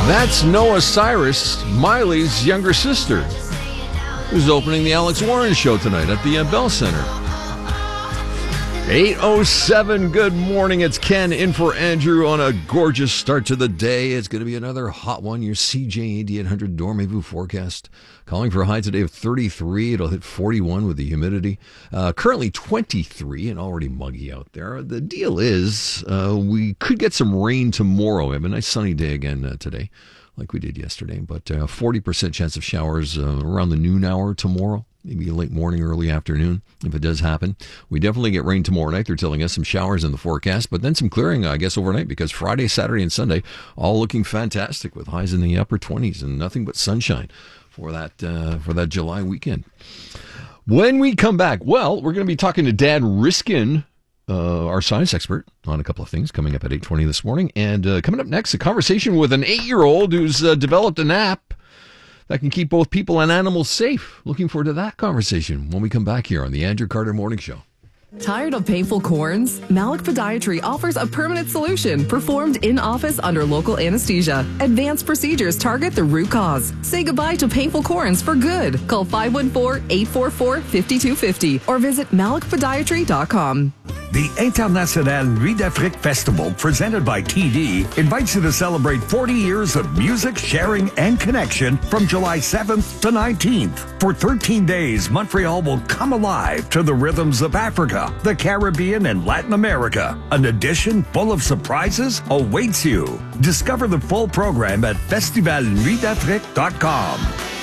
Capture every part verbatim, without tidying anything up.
That's Noah Cyrus, Miley's younger sister, who's opening the Alex Warren Show tonight at the uh, Bell Center. eight oh seven, good morning. It's Ken in for Andrew on a gorgeous start to the day. It's going to be another hot one. Your C J eighty-eight hundred Dormez-vous forecast. Calling for a high today of thirty-three. It'll hit forty-one with the humidity. Uh, currently twenty-three and already muggy out there. The deal is uh, we could get some rain tomorrow. We have a nice sunny day again uh, today, like we did yesterday. But uh, forty percent chance of showers uh, around the noon hour tomorrow. Maybe late morning, early afternoon, if it does happen. We definitely get rain tomorrow night. They're telling us some showers in the forecast, but then some clearing, I guess, overnight, because Friday, Saturday, and Sunday all looking fantastic with highs in the upper twenties and nothing but sunshine for that uh, for that July weekend. When we come back, well, we're going to be talking to Dan Riskin, uh, our science expert, on a couple of things coming up at eight twenty this morning. And uh, coming up next, a conversation with an eight-year-old who's uh, developed an app that can keep both people and animals safe. Looking forward to that conversation when we come back here on the Andrew Carter Morning Show. Tired of painful corns? Malik Podiatry offers a permanent solution performed in-office under local anesthesia. Advanced procedures target the root cause. Say goodbye to painful corns for good. Call five one four, eight four four, five two five zero or visit malik podiatry dot com. The International Nuit d'Afrique Festival, presented by T D, invites you to celebrate forty years of music, sharing, and connection from July seventh to nineteenth. For thirteen days, Montreal will come alive to the rhythms of Africa, the Caribbean, and Latin America. An edition full of surprises awaits you. Discover the full program at festival nuit d'afrique dot com.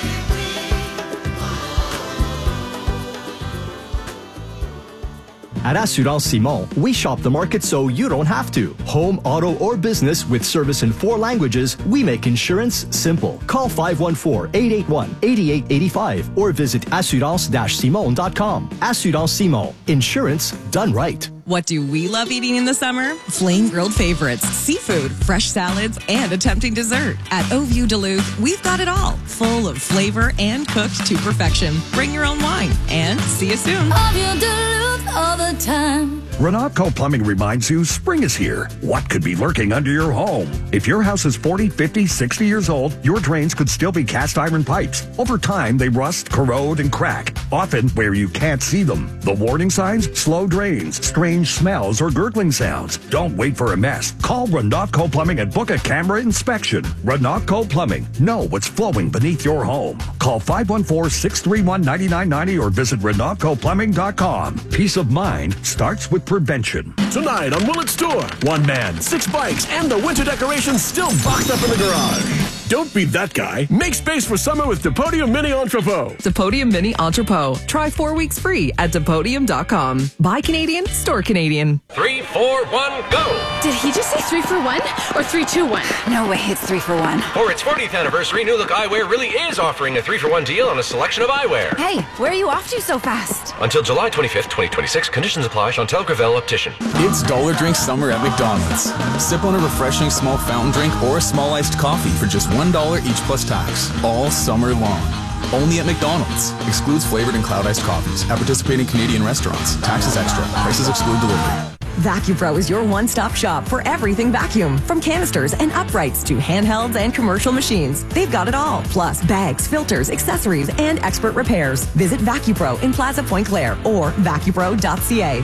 At Assurance Simon, we shop the market so you don't have to. Home, auto, or business with service in four languages, we make insurance simple. Call five one four, eight eight one, eight eight eight five or visit assurance dash simon dot com. Assurance Simon. Insurance done right. What do we love eating in the summer? Flame grilled favorites, seafood, fresh salads, and a tempting dessert. At Au View Duluth, we've got it all, full of flavor and cooked to perfection. Bring your own wine, and see you soon. Au View Duluth all the time. Renatco Plumbing reminds you spring is here. What could be lurking under your home? If your house is forty, fifty, sixty years old, your drains could still be cast iron pipes. Over time, they rust, corrode, and crack, often where you can't see them. The warning signs? Slow drains, strange smells, or gurgling sounds. Don't wait for a mess. Call Renatco Plumbing and book a camera inspection. Renatco Plumbing. Know what's flowing beneath your home. Call five one four, six three one, nine nine nine zero or visit renatco plumbing dot com. Peace of mind starts with prevention. Tonight on Willett Store, one man, six bikes, and the winter decorations still boxed up in the garage. Don't be that guy. Make space for summer with Depodium Mini Entrepot. Depodium Mini Entrepot. Try four weeks free at depodium dot com. Buy Canadian, store Canadian. Three, four, one, go! Did he just say three for one or three, two, one? No way, it's three for one. For its fortieth anniversary, New Look Eyewear really is offering a three for one deal on a selection of eyewear. Hey, where are you off to so fast? Until July twenty-fifth, twenty twenty-six, conditions apply. Chantel Gravel, Optician. It's Dollar Drink Summer at McDonald's. Sip on a refreshing small fountain drink or a small iced coffee for just one dollar each plus tax, all summer long. Only at McDonald's. Excludes flavored and cloud iced coffees at participating Canadian restaurants. Taxes extra. Prices exclude delivery. VacuPro is your one-stop shop for everything vacuum. From canisters and uprights to handhelds and commercial machines. They've got it all. Plus bags, filters, accessories, and expert repairs. Visit VacuPro in Plaza Point Claire or vacupro dot c a.